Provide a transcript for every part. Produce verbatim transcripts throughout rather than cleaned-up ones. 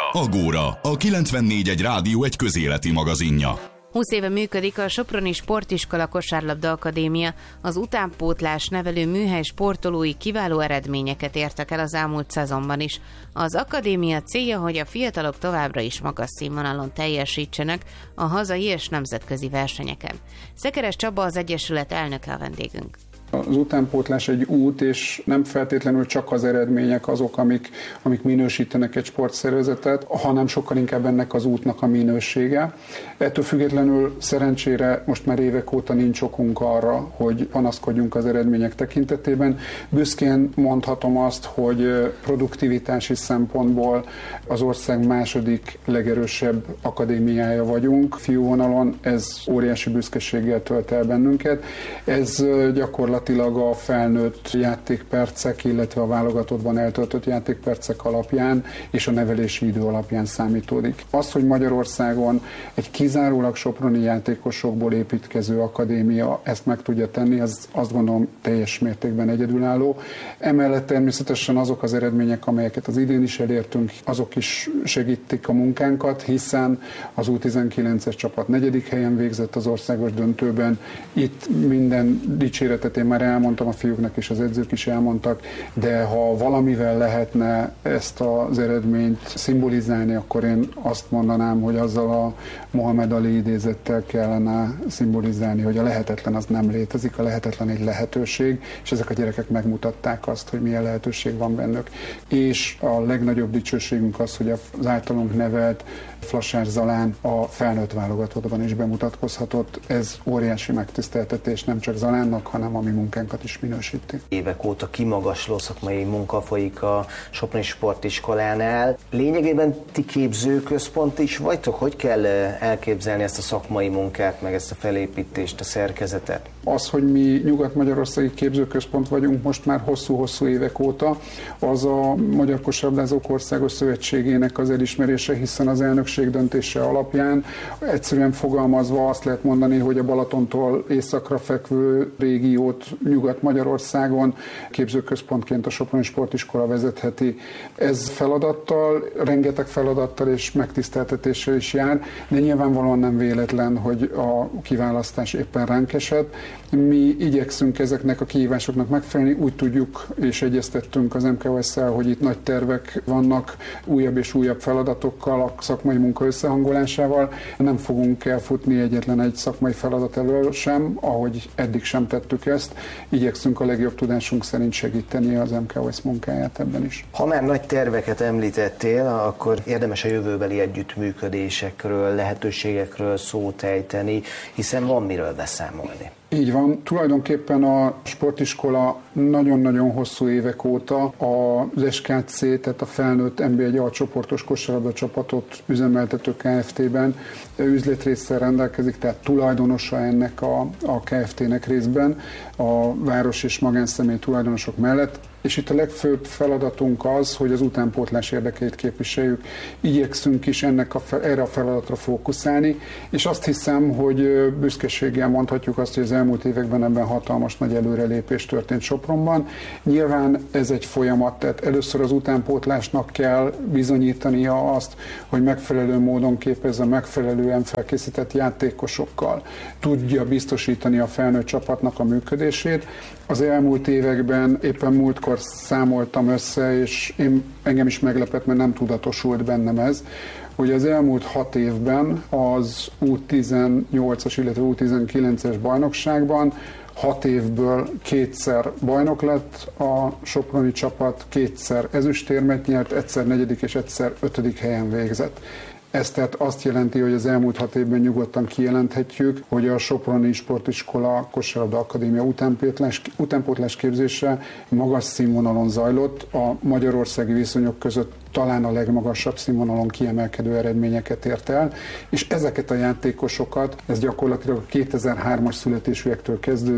Agóra, a kilencvennégy egy rádió egy közéleti magazinja. húsz éve működik a Soproni Sportiskola Kosárlabda Akadémia. Az utánpótlás nevelő műhely sportolói kiváló eredményeket értek el az elmúlt szezonban is. Az akadémia célja, hogy a fiatalok továbbra is magas színvonalon teljesítsenek a hazai és nemzetközi versenyeken. Szekeres Csaba, az Egyesület elnöke a vendégünk. Az utánpótlás egy út, és nem feltétlenül csak az eredmények azok, amik, amik minősítenek egy sportszervezetet, hanem sokkal inkább ennek az útnak a minősége. Ettől függetlenül szerencsére most már évek óta nincs okunk arra, hogy panaszkodjunk az eredmények tekintetében. Büszkén mondhatom azt, hogy produktivitási szempontból az ország második legerősebb akadémiája vagyunk. Fiúvonalon ez óriási büszkeséggel tölt el bennünket. Ez gyakorlatilag a felnőtt játékpercek, illetve a válogatottban eltöltött játékpercek alapján és a nevelési idő alapján számítódik. Az, hogy Magyarországon egy kizárólag soproni játékosokból építkező akadémia ezt meg tudja tenni, az azt gondolom teljes mértékben egyedülálló. Emellett természetesen azok az eredmények, amelyeket az idén is elértünk, azok is segítik a munkánkat, hiszen az U tizenkilences csapat negyedik helyen végzett az országos döntőben. Itt minden dicséretet én már elmondtam, a fiúknak és az edzők is elmondtak, de ha valamivel lehetne ezt az eredményt szimbolizálni, akkor én azt mondanám, hogy azzal a Mohamed Ali idézettel kellene szimbolizálni, hogy a lehetetlen az nem létezik, a lehetetlen egy lehetőség, és ezek a gyerekek megmutatták azt, hogy milyen lehetőség van bennük. És a legnagyobb dicsőségünk az, hogy az általunk nevelt Flasár Zalán a felnőtt válogatottban is bemutatkozhatott. Ez óriási megtiszteltetés nem csak Zalánnak, hanem a mi munkánkat is minősíti. Évek óta kimagasló szakmai munka folyik a Soproni Sportiskolánál. Lényegében ti képzőközpont is vagytok? Hogy kell elképzelni ezt a szakmai munkát, meg ezt a felépítést, a szerkezetet? Az, hogy mi Nyugat-Magyarországi Képzőközpont vagyunk most már hosszú-hosszú évek óta, az a Magyar Kosárlabdázók Országos Szövetségének az elismerése, hiszen az elnökség döntése alapján egyszerűen fogalmazva azt lehet mondani, hogy a Balatontól északra fekvő régiót Nyugat-Magyarországon képzőközpontként a Soproni Sportiskola vezetheti. Ez feladattal, rengeteg feladattal és megtiszteltetéssel is jár, de nyilvánvalóan nem véletlen, hogy a kiválasztás éppen ránk esett. Mi igyekszünk ezeknek a kihívásoknak megfelelni, úgy tudjuk és egyeztettünk az em ká o es-szel, hogy itt nagy tervek vannak, újabb és újabb feladatokkal, a szakmai munka összehangolásával. Nem fogunk elfutni egyetlen egy szakmai feladat elől sem, ahogy eddig sem tettük ezt. Igyekszünk a legjobb tudásunk szerint segíteni az em ká o es munkáját ebben is. Ha már nagy terveket említettél, akkor érdemes a jövőbeli együttműködésekről, lehetőségekről szót ejteni, hiszen van miről beszámolni. Így van. Tulajdonképpen a sportiskola nagyon-nagyon hosszú évek óta az es ká cé, tehát a felnőtt en bé egy alcsoportos kosárlabda csapatot üzemeltető ká ef té-ben üzletrésszel rendelkezik, tehát tulajdonosa ennek a, a ká ef té-nek részben, a város és magánszemély tulajdonosok mellett. És itt a legfőbb feladatunk az, hogy az utánpótlás érdekeit képviseljük. Igyekszünk is ennek a, erre a feladatra fókuszálni, és azt hiszem, hogy büszkeséggel mondhatjuk azt, hogy az elmúlt években ebben hatalmas nagy előrelépés történt Sopronban. Nyilván ez egy folyamat, tehát először az utánpótlásnak kell bizonyítania azt, hogy megfelelő módon képezze, megfelelően felkészített játékosokkal tudja biztosítani a felnőtt csapatnak a működését. Az elmúlt években éppen múltkor számoltam össze, és én, engem is meglepett, mert nem tudatosult bennem ez, hogy az elmúlt hat évben az U tizennyolcas, illetve U tizenkilences bajnokságban hat évből kétszer bajnok lett a soproni csapat, kétszer ezüstérmet nyert, egyszer negyedik és egyszer ötödik helyen végzett. Ez tehát azt jelenti, hogy az elmúlt hat évben nyugodtan kijelenthetjük, hogy a Soproni Sportiskola Kosárlabda Akadémia utánpótlás, utánpótlás képzése magas színvonalon zajlott, a magyarországi viszonyok között talán a legmagasabb színvonalon kiemelkedő eredményeket ért el, és ezeket a játékosokat, ez gyakorlatilag a kétezer-hármas születésűektől kezdődik,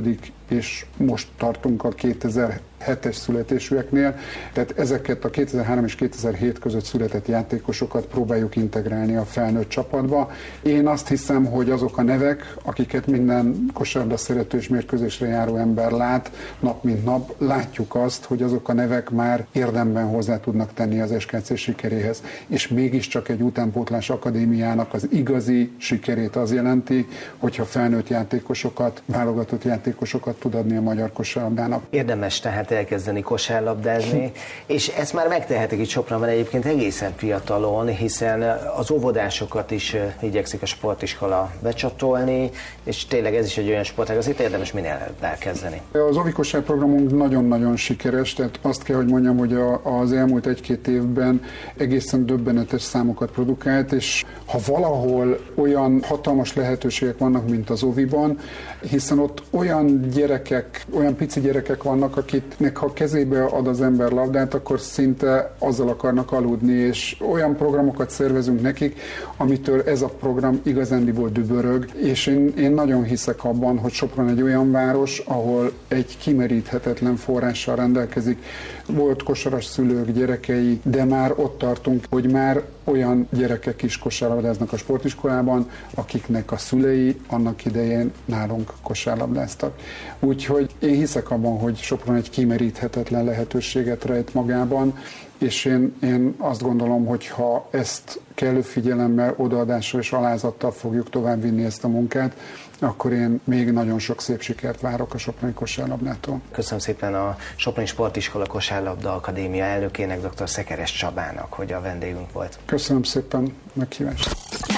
és most tartunk a kétezer-hetes születésűeknél, tehát ezeket a kétezer-három és kétezer-hét között született játékosokat próbáljuk integrálni a felnőtt csapatba. Én azt hiszem, hogy azok a nevek, akiket minden kosárlabda szerető és mérkőzésre járó ember lát, nap mint nap, látjuk azt, hogy azok a nevek már érdemben hozzá tudnak tenni az es ká cé sikeréhez, és mégiscsak egy utánpótlás akadémiának az igazi sikerét az jelenti, hogyha felnőtt játékosokat, válogatott játékosokat tud adni a magyar kosárlabdának. Érdemes tehát elkezdeni kosárlabdázni, és ezt már megtehetik itt Sopronban egyébként egészen fiatalon, hiszen az óvodásokat is igyekszik a sportiskola becsatolni, és tényleg ez is egy olyan sportág, azért érdemes minél elkezdeni. Az Ovi kosár programunk nagyon-nagyon sikeres, tehát azt kell, hogy mondjam, hogy a, az elmúlt egy-két évben egészen döbbenetes számokat produkált, és ha valahol olyan hatalmas lehetőségek vannak, mint az Oviban, hiszen ott olyan gyerekek, olyan pici gyerekek vannak, akiknek ha kezébe ad az ember labdát, akkor szinte azzal akarnak aludni, és olyan programokat szervezünk nekik, amitől ez a program igazándiból dübörög, és én, én nagyon hiszek abban, hogy Sopron egy olyan város, ahol egy kimeríthetetlen forrással rendelkezik. Volt kosaras szülők, gyerekei, de már ott tartunk, hogy már olyan gyerekek is kosárlabdáznak a sportiskolában, akiknek a szülei annak idején nálunk kosárlabdáztak. Úgyhogy én hiszek abban, hogy Sopron egy kimeríthetetlen lehetőséget rejt magában, és én, én azt gondolom, hogy ha ezt kellő figyelemmel, odaadással és alázattal fogjuk továbbvinni ezt a munkát, akkor én még nagyon sok szép sikert várok a Soproni kosárlabdától. Köszönöm szépen a Soproni Sportiskola Kosárlabda Akadémia elnökének, dr. Szekeres Csabának, hogy a vendégünk volt. Köszönöm szépen meghívást.